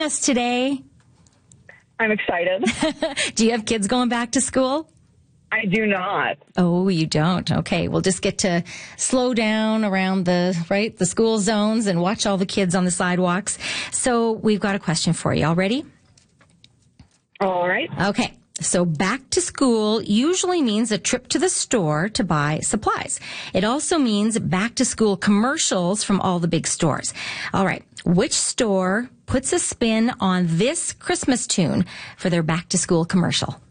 us today. I'm excited. Do you have kids going back to school? I do not. Oh, you don't? Okay. We'll just get to slow down around the school zones and watch all the kids on the sidewalks. So we've got a question for you. All ready? All right. Okay. So back to school usually means a trip to the store to buy supplies. It also means back to school commercials from all the big stores. All right. Which store puts a spin on this Christmas tune for their back to school commercial?